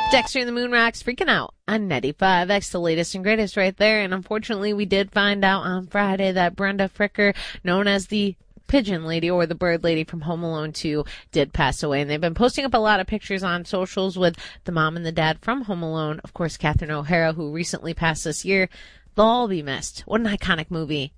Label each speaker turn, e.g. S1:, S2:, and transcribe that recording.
S1: Dexter and the Moon Rocks freaking out on 95X, the latest and greatest right there. And unfortunately, we did find out on Friday that Brenda Fricker, known as the Pigeon Lady or the Bird Lady from Home Alone 2, did pass away. And they've been posting up a lot of pictures on socials with the mom and the dad from Home Alone. Of course, Catherine O'Hara, who recently passed this year. They'll all be missed. What an iconic movie.